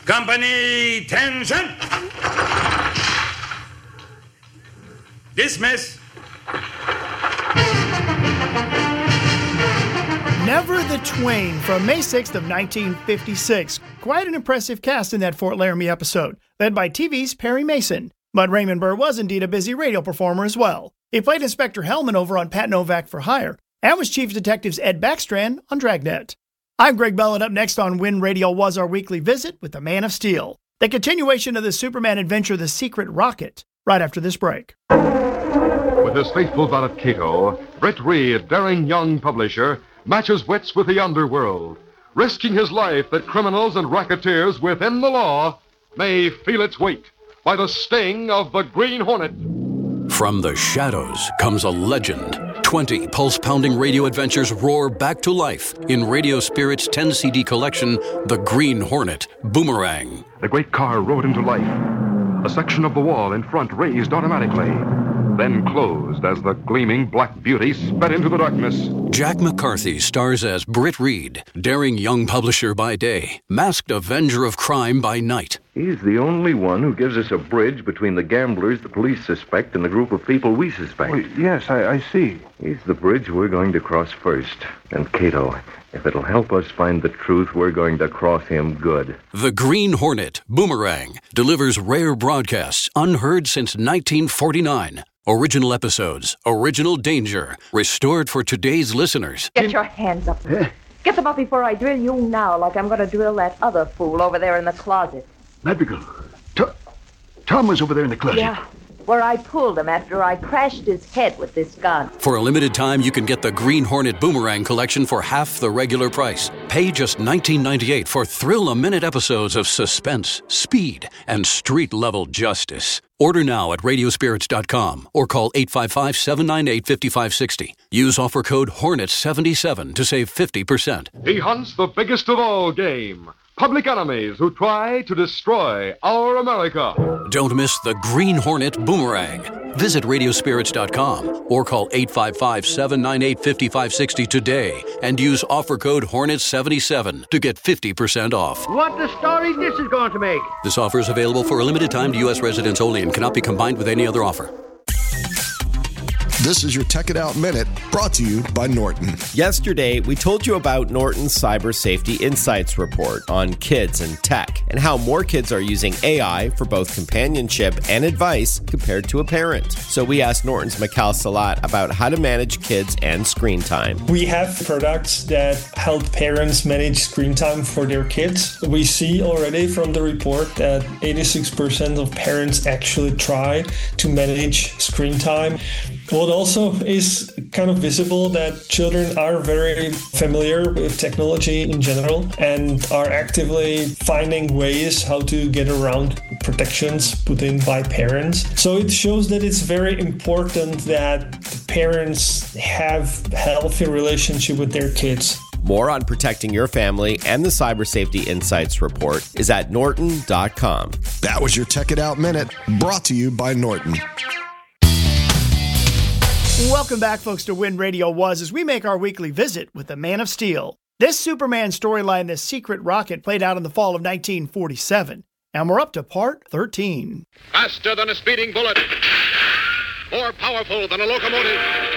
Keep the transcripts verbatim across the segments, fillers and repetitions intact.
Company, tension! Dismiss. Never the Twain from May sixth of nineteen fifty-six. Quite an impressive cast in that Fort Laramie episode, led by T V's Perry Mason. But Raymond Burr was indeed a busy radio performer as well. He played Inspector Hellman over on Pat Novak for Hire, and was Chief Detective's Ed Backstrand on Dragnet. I'm Greg Bell, and up next on Win Radio was our weekly visit with the Man of Steel, the continuation of the Superman adventure, The Secret Rocket, right after this break. With his faithful valet Kato, Britt Reed, daring young publisher, matches wits with the underworld, risking his life that criminals and racketeers within the law may feel its weight by the sting of the Green Hornet. From the shadows comes a legend. twenty pulse-pounding radio adventures roar back to life in Radio Spirit's ten-C D collection, The Green Hornet, Boomerang. The great car rode into life. A section of the wall in front raised automatically, then closed as the gleaming black beauty sped into the darkness. Jack McCarthy stars as Britt Reed, daring young publisher by day, masked avenger of crime by night. He's the only one who gives us a bridge between the gamblers the police suspect and the group of people we suspect. Well, yes, I, I see. He's the bridge we're going to cross first. And Kato, if it'll help us find the truth, we're going to cross him good. The Green Hornet, Boomerang, delivers rare broadcasts unheard since nineteen forty-nine. Original episodes, original danger, restored for today's listeners. Get your hands up. Get them up before I drill you now, like I'm going to drill that other fool over there in the closet. Madrigal, Tom, Tom was over there in the closet. Yeah, where I pulled him after I crashed his head with this gun. For a limited time, you can get the Green Hornet Boomerang collection for half the regular price. Pay just nineteen ninety-eight for thrill-a-minute episodes of suspense, speed, and street-level justice. Order now at radio spirits dot com or call eight five five, seven nine eight, five five six zero. Use offer code Hornet seventy-seven to save fifty percent. He hunts the biggest of all game, public enemies who try to destroy our America. Don't miss the Green Hornet Boomerang. Visit radio spirits dot com or call eight five five, seven nine eight, five five six zero today and use offer code Hornet seventy-seven to get fifty percent off. What the story this is going to make. This offer is available for a limited time to U S residents only and cannot be combined with any other offer. This is your Tech It Out Minute, brought to you by Norton. Yesterday, we told you about Norton's Cyber Safety Insights report on kids and tech, and how more kids are using A I for both companionship and advice compared to a parent. So we asked Norton's Mikhail Salat about how to manage kids and screen time. We have products that help parents manage screen time for their kids. We see already from the report that eighty-six percent of parents actually try to manage screen time. What also is kind of visible that children are very familiar with technology in general and are actively finding ways how to get around protections put in by parents. So it shows that it's very important that the parents have a healthy relationship with their kids. More on protecting your family and the Cyber Safety Insights report is at norton dot com. That was your Tech It Out Minute, brought to you by Norton. Welcome back, folks, to Win Radio Was, as we make our weekly visit with the Man of Steel. This Superman storyline, The Secret Rocket, played out in the fall of nineteen forty-seven, and we're up to part thirteen. Faster than a speeding bullet, more powerful than a locomotive,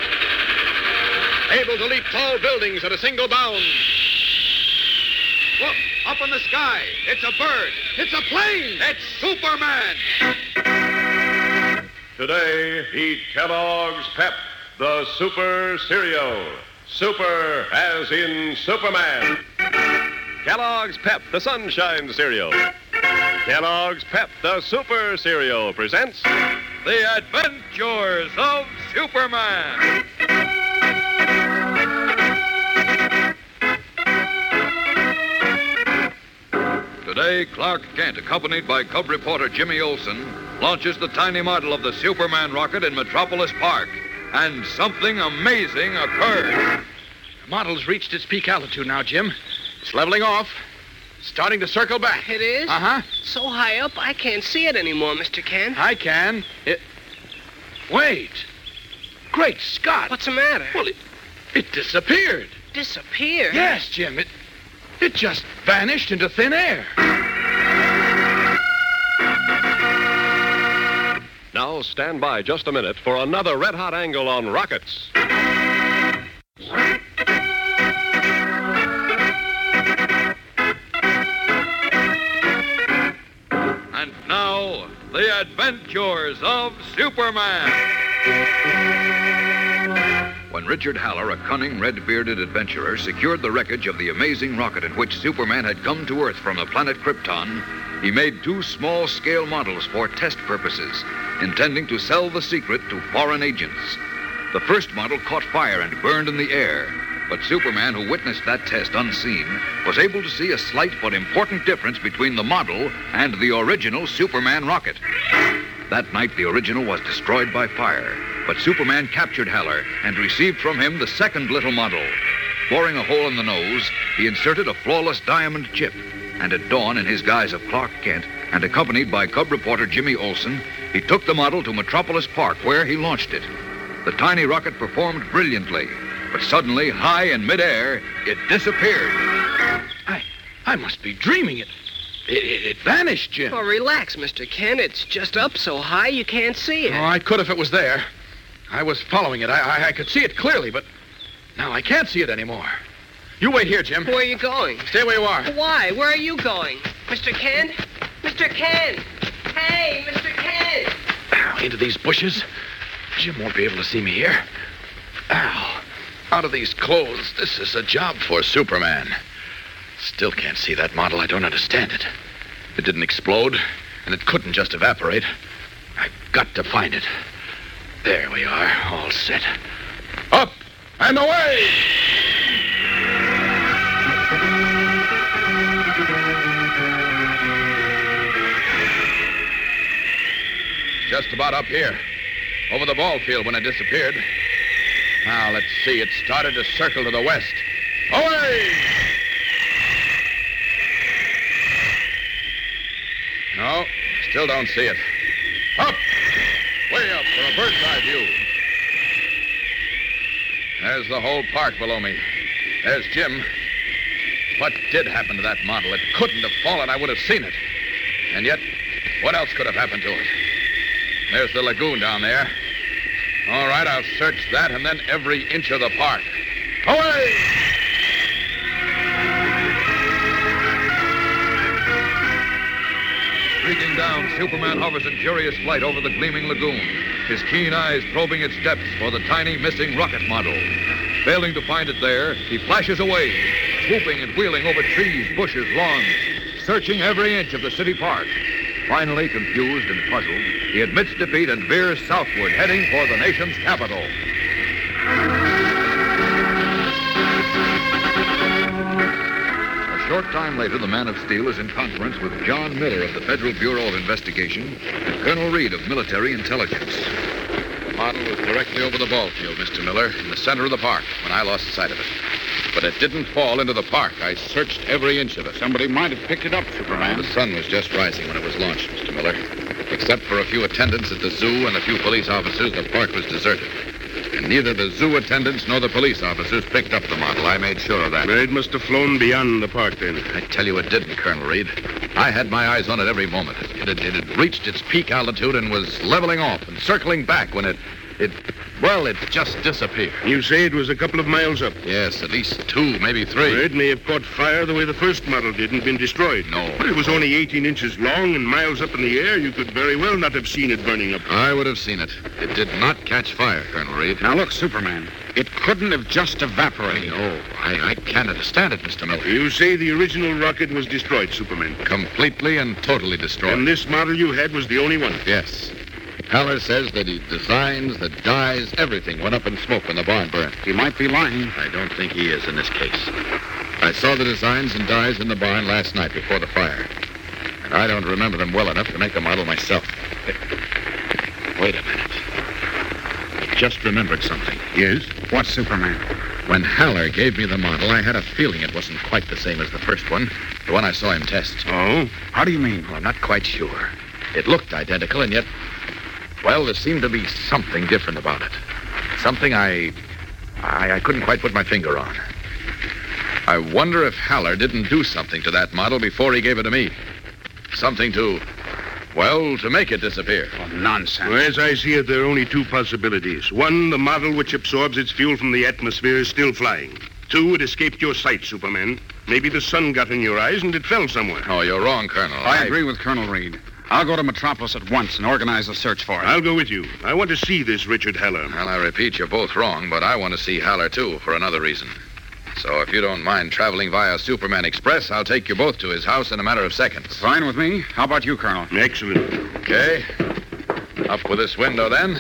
able to leap tall buildings at a single bound. Look, up in the sky, it's a bird, it's a plane, it's Superman! Today, eat Kellogg's Pep, the Super Cereal. Super as in Superman. Kellogg's Pep, the Sunshine Cereal. Kellogg's Pep, the Super Cereal, presents The Adventures of Superman. Today, Clark Kent, accompanied by Cub reporter Jimmy Olsen, launches the tiny model of the Superman rocket in Metropolis Park. And something amazing occurs. The model's reached its peak altitude now, Jim. It's leveling off. Starting to circle back. It is? Uh-huh. So high up, I can't see it anymore, Mister Kent. I can. It... Wait. Great Scott. What's the matter? Well, it, it disappeared. Disappeared? Yes, Jim. It, it just vanished into thin air. Now, stand by just a minute for another red-hot angle on rockets. And now, the adventures of Superman. When Richard Haller, a cunning, red-bearded adventurer, secured the wreckage of the amazing rocket in which Superman had come to Earth from the planet Krypton, he made two small-scale models for test purposes, intending to sell the secret to foreign agents. The first model caught fire and burned in the air, but Superman, who witnessed that test unseen, was able to see a slight but important difference between the model and the original Superman rocket. That night, the original was destroyed by fire, but Superman captured Haller and received from him the second little model. Boring a hole in the nose, he inserted a flawless diamond chip, and at dawn, in his guise of Clark Kent, and accompanied by Cub reporter Jimmy Olsen, he took the model to Metropolis Park, where he launched it. The tiny rocket performed brilliantly, but suddenly, high in midair, it disappeared. I, I must be dreaming it. It, it, it vanished, Jim. Oh, relax, Mister Kent. It's just up so high you can't see it. Oh, I could if it was there. I was following it. I, I, I could see it clearly, but now I can't see it anymore. You wait here, Jim. Where are you going? Stay where you are. Why? Where are you going? Mister Kent? Mister Kent! Hey, Mister Kent! Ow, into these bushes. Jim won't be able to see me here. Ow. Out of these clothes. This is a job for Superman. Still can't see that model. I don't understand it. It didn't explode, and it couldn't just evaporate. I've got to find it. There we are, all set. Up and away! Just about up here, over the ball field when it disappeared. Now, let's see. It started to circle to the west. Away! No, still don't see it. Up! Way up for a bird's eye view. There's the whole park below me. There's Jim. What did happen to that model? It couldn't have fallen. I would have seen it. And yet, what else could have happened to it? There's the lagoon down there. All right, I'll search that and then every inch of the park. Away! Streaking down, Superman hovers in furious flight over the gleaming lagoon, his keen eyes probing its depths for the tiny missing rocket model. Failing to find it there, he flashes away, swooping and wheeling over trees, bushes, lawns, searching every inch of the city park. Finally, confused and puzzled, he admits defeat and veers southward, heading for the nation's capital. A short time later, the Man of Steel is in conference with John Miller of the Federal Bureau of Investigation and Colonel Reed of Military Intelligence. The model was directly over the ball field, Mister Miller, in the center of the park, when I lost sight of it. But it didn't fall into the park. I searched every inch of it. Somebody might have picked it up, Superman. The sun was just rising when it was launched, Mister Miller. Except for a few attendants at the zoo and a few police officers, the park was deserted. And neither the zoo attendants nor the police officers picked up the model. I made sure of that. It must have flown beyond the park, then. I tell you it didn't, Colonel Reed. I had my eyes on it every moment. It had, it had reached its peak altitude and was leveling off and circling back when it... It, well, it just disappeared. You say it was a couple of miles up? Yes, at least two, maybe three. Well, it may have caught fire the way the first model did and been destroyed. No. But it was only eighteen inches long and miles up in the air. You could very well not have seen it burning up. I would have seen it. It did not catch fire, Colonel Reed. Now, look, Superman. It couldn't have just evaporated. No, I, I can't understand it, Mister Miller. You say the original rocket was destroyed, Superman. Completely and totally destroyed. And this model you had was the only one? Yes. Haller says that he designs, the dyes, everything went up in smoke when the barn burned. He might be lying. I don't think he is in this case. I saw the designs and dyes in the barn last night before the fire. And I don't remember them well enough to make a model myself. Wait a minute. I just remembered something. Yes? What, Superman? When Haller gave me the model, I had a feeling it wasn't quite the same as the first one, the one I saw him test. Oh? How do you mean? Well, I'm not quite sure. It looked identical, and yet... Well, there seemed to be something different about it. Something I, I... I couldn't quite put my finger on. I wonder if Haller didn't do something to that model before he gave it to me. Something to... Well, to make it disappear. Oh, nonsense. Well, as I see it, there are only two possibilities. One, the model which absorbs its fuel from the atmosphere is still flying. Two, it escaped your sight, Superman. Maybe the sun got in your eyes and it fell somewhere. Oh, you're wrong, Colonel. I, I agree with Colonel Reed. I'll go to Metropolis at once and organize a search for it. I'll go with you. I want to see this Richard Haller. Well, I repeat, you're both wrong, but I want to see Haller, too, for another reason. So if you don't mind traveling via Superman Express, I'll take you both to his house in a matter of seconds. Fine with me. How about you, Colonel? Excellent. Okay. Up with this window, then.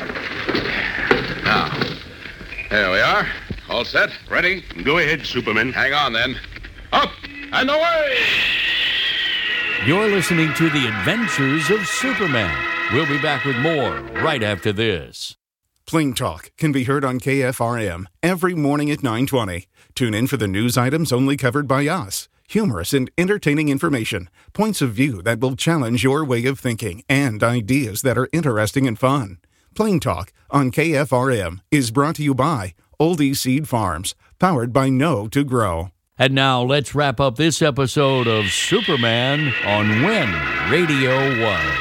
Now, there we are. All set? Ready? Go ahead, Superman. Hang on, then. Up and away! You're listening to The Adventures of Superman. We'll be back with more right after this. Plain Talk can be heard on K F R M every morning at nine twenty. Tune in for the news items only covered by us. Humorous and entertaining information, points of view that will challenge your way of thinking, and ideas that are interesting and fun. Plain Talk on K F R M is brought to you by Oldie Seed Farms, powered by Know to Grow. And now let's wrap up this episode of Superman on When Radio Was.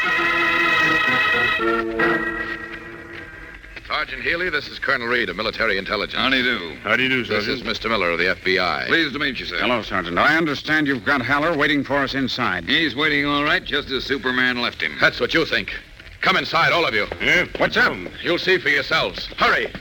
Sergeant Healy, this is Colonel Reed of Military Intelligence. How do you do? How do you do, This Sergeant? is Mister Miller of the F B I. Pleased to meet you, sir. Hello, Sergeant. I understand you've got Haller waiting for us inside. He's waiting all right, just as Superman left him. That's what you think. Come inside, all of you. Yeah? What's up? You'll see for yourselves. Hurry.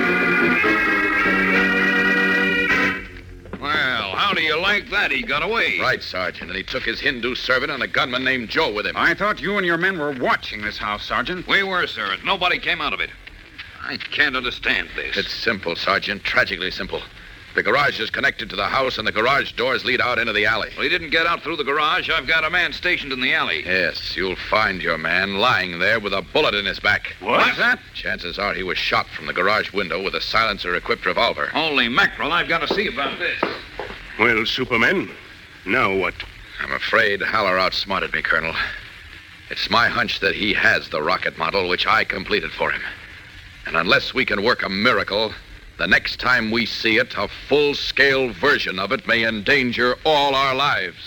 Well, how do you like that? He got away. Right, Sergeant, and he took his Hindu servant and a gunman named Joe with him. I thought you and your men were watching this house, Sergeant. We were, sir. Nobody came out of it. I can't understand this. It's simple, Sergeant. Tragically simple. The garage is connected to the house, and the garage doors lead out into the alley. Well, he didn't get out through the garage. I've got a man stationed in the alley. Yes, you'll find your man lying there with a bullet in his back. What? What's that? Chances are he was shot from the garage window with a silencer-equipped revolver. Holy mackerel, I've got to see about this. Well, Superman, now what? I'm afraid Haller outsmarted me, Colonel. It's my hunch that he has the rocket model, which I completed for him. And unless we can work a miracle, the next time we see it, a full-scale version of it may endanger all our lives.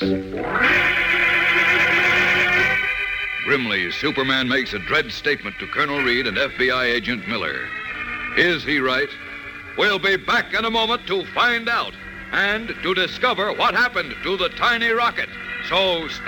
Grimly, Superman makes a dread statement to Colonel Reed and F B I agent Miller. Is he right? We'll be back in a moment to find out and to discover what happened to the tiny rocket. So stay